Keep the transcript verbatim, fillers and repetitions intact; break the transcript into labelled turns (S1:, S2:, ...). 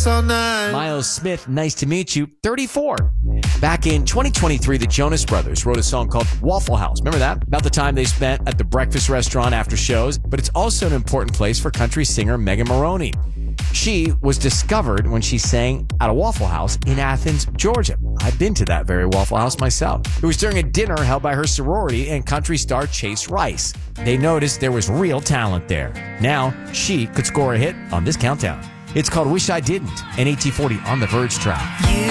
S1: us all night.
S2: Miles Smith, nice to meet you, thirty-four. Back in twenty twenty-three, the Jonas Brothers wrote a song called Waffle House. Remember that? About the time they spent at the breakfast restaurant after shows, but it's also an important place for country singer Megan Maroney. She was discovered when she sang at a Waffle House in Athens, Georgia. I've been to that very Waffle House myself. It was during a dinner held by her sorority and country star Chase Rice. They noticed there was real talent there. Now, she could score a hit on this countdown. It's called Wish I Didn't, N E T forty on the Verge track.
S3: You